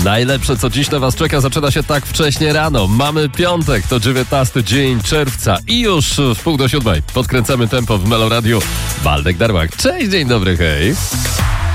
Najlepsze, co dziś na was czeka, zaczyna się tak wcześnie rano. Mamy piątek, to 19 dzień czerwca i już w 6:30 podkręcamy tempo w Melo Radio. Waldek Darłak. Cześć, dzień dobry, hej.